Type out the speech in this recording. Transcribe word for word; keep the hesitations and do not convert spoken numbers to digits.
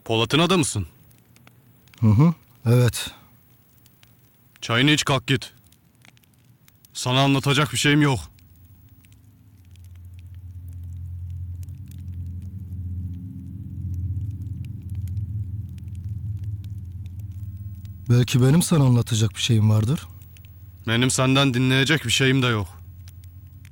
Polat'ın adamısın. Hı hı, evet. Çayını iç, kalk git. Sana anlatacak bir şeyim yok. Belki benim sana anlatacak bir şeyim vardır. Benim senden dinleyecek bir şeyim de yok.